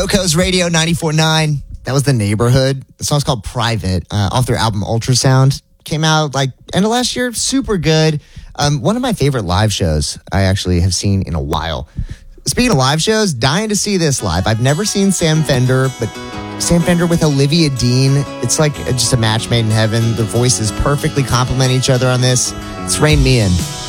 Coco's Radio 94.9. That was The Neighborhood. The song's called Private, off their album Ultrasound. Came out like end of last year. Super good. One of my favorite live shows I actually have seen in a while. Speaking of live shows, dying to see this live. I've never seen Sam Fender, but Sam Fender with Olivia Dean. It's like just a match made in heaven. Their voices perfectly complement each other on this. It's Rain Me In.